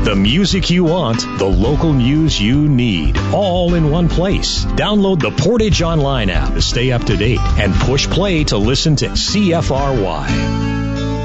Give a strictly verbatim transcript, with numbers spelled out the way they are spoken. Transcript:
The music you want, the local news you need, all in one place. Download the Portage Online app to stay up to date and push play to listen to C F R Y.